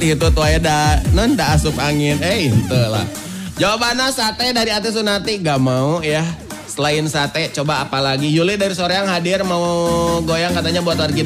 Itu tuh ya non da asup angin. Itu lah. Jawabannya sate dari Ati Sunati. Gak mau ya. Selain sate, coba apa lagi? Yuli dari Soreang hadir mau goyang katanya buat warga